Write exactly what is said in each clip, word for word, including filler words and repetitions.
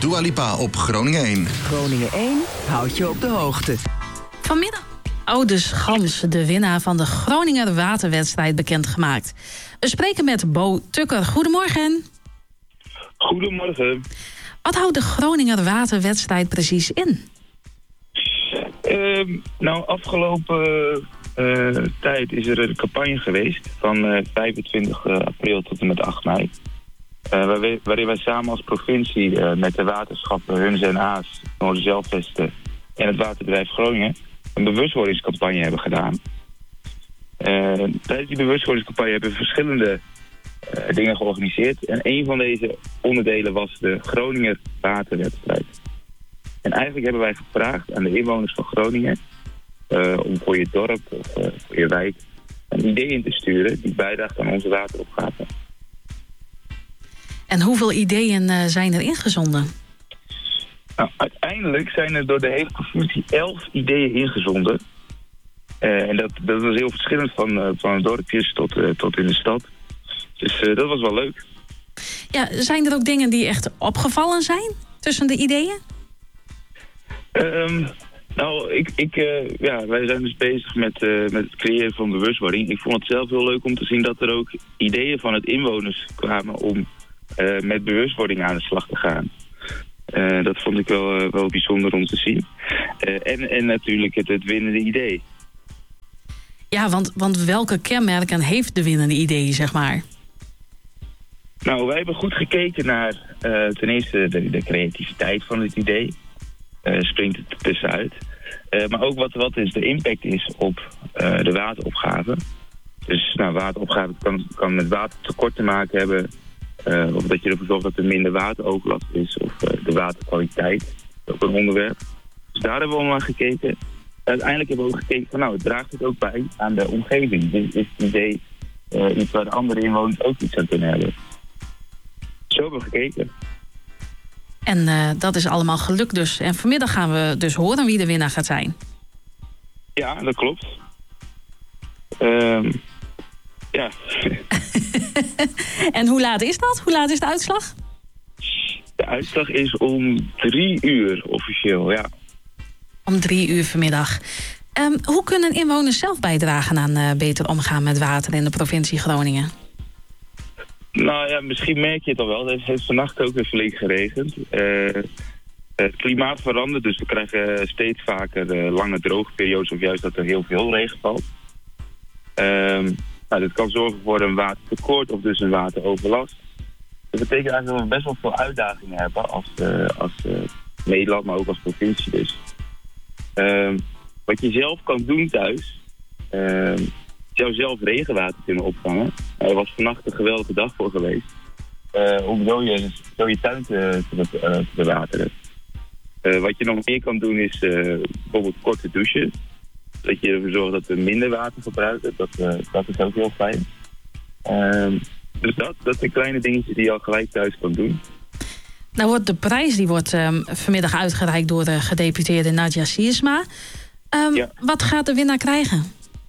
Dua Lipa op Groningen één. Groningen één houdt je op de hoogte. Vanmiddag Oude Schans, de winnaar van de Groninger waterwedstrijd, bekendgemaakt. We spreken met Bo Tukker. Goedemorgen. Goedemorgen. Wat houdt de Groninger waterwedstrijd precies in? Uh, nou, afgelopen uh, tijd is er een campagne geweest van uh, vijfentwintig april tot en met acht mei. Uh, waar waarin wij samen als provincie uh, met de waterschappen Hunze en Aas, Noorderzeilvesten en het waterbedrijf Groningen een bewustwordingscampagne hebben gedaan. Uh, tijdens die bewustwordingscampagne hebben we verschillende uh, dingen georganiseerd. En een van deze onderdelen was de Groninger waterwedstrijd. En eigenlijk hebben wij gevraagd aan de inwoners van Groningen uh, om voor je dorp of uh, voor je wijk een idee in te sturen die bijdraagt aan onze wateropgave. En hoeveel ideeën uh, zijn er ingezonden? Nou, uiteindelijk zijn er door de hele provincie elf ideeën ingezonden. Uh, en dat, dat was heel verschillend van, uh, van dorpjes tot, uh, tot in de stad. Dus uh, dat was wel leuk. Ja, zijn er ook dingen die echt opgevallen zijn tussen de ideeën? Um, nou, ik, ik, uh, ja, wij zijn dus bezig met, uh, met het creëren van bewustwording. Ik vond het zelf heel leuk om te zien dat er ook ideeën van het inwoners kwamen om uh, met bewustwording aan de slag te gaan. Uh, dat vond ik wel, uh, wel bijzonder om te zien. Uh, en, en natuurlijk het, het winnende idee. Ja, want, want welke kenmerken heeft de winnende idee, zeg maar? Nou, wij hebben goed gekeken naar uh, ten eerste de, de creativiteit van het idee. Uh, springt het er tussenuit. Uh, maar ook wat, wat is de impact is op uh, de wateropgave. Dus nou, wateropgave kan, kan met watertekort te maken hebben. Uh, of dat je ervoor zorgt dat er minder wateroverlast is. Of uh, de waterkwaliteit. Dat is ook een onderwerp. Dus daar hebben we allemaal naar gekeken. Uiteindelijk hebben we ook gekeken van nou, het draagt het ook bij aan de omgeving. Dit is het idee uh, iets waar de andere inwoners ook iets aan kunnen hebben. Zo hebben we gekeken. En uh, dat is allemaal gelukt dus. En vanmiddag gaan we dus horen wie de winnaar gaat zijn. Ja, dat klopt. Um, ja. En hoe laat is dat? Hoe laat is de uitslag? De uitslag is om drie uur officieel, ja. Om drie uur vanmiddag. Um, hoe kunnen inwoners zelf bijdragen aan uh, beter omgaan met water in de provincie Groningen? Nou ja, misschien merk je het al wel. Het heeft vannacht ook weer flink geregend. Uh, het klimaat verandert, dus we krijgen steeds vaker uh, lange droge periodes of juist dat er heel veel regen valt. Uh, nou, dit kan zorgen voor een watertekort of dus een wateroverlast. Dat betekent eigenlijk dat we best wel veel uitdagingen hebben als, uh, als uh, Nederland, maar ook als provincie dus. Uh, wat je zelf kan doen thuis, uh, zou zelf regenwater kunnen opvangen. Er was vannacht een geweldige dag voor geweest. Uh, om zo je, zo je tuin te, te, uh, te bewateren. Uh, wat je nog meer kan doen is uh, bijvoorbeeld korte douchen. Dat je ervoor zorgt dat we minder water verbruiken. Dat, uh, dat is ook heel fijn. Uh, dus dat, dat zijn kleine dingetjes die je al gelijk thuis kan doen. Nou wordt de prijs die wordt um, vanmiddag uitgereikt door de gedeputeerde Nadja Siersma. Um, ja. Wat gaat de winnaar krijgen?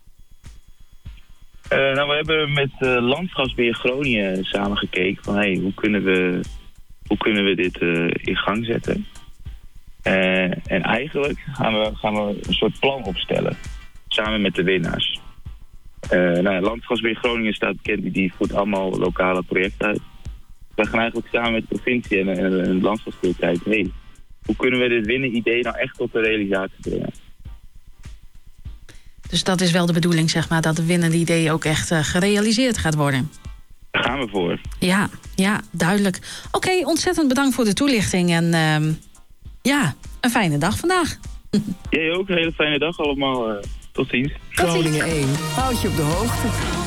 Uh, nou, we hebben met uh, Landgasbeheer Groningen samen gekeken van hey, hoe kunnen we, hoe kunnen we dit uh, in gang zetten. Uh, en eigenlijk gaan we, gaan we een soort plan opstellen, samen met de winnaars. Uh, nou, Landgasbeheer Groningen staat bekend, die voert allemaal lokale projecten uit. We gaan eigenlijk samen met de provincie en, en, en het Landschapsbeheer kijken, hey, hoe kunnen we dit winnen idee nou echt tot de realisatie brengen. Dus dat is wel de bedoeling, zeg maar, dat de winnende idee ook echt uh, gerealiseerd gaat worden. Daar gaan we voor. Ja, ja, duidelijk. Oké, okay, ontzettend bedankt voor de toelichting en uh, ja, een fijne dag vandaag. Jij ook, een hele fijne dag allemaal. Uh, tot ziens. Groningen één, houd je op de hoogte.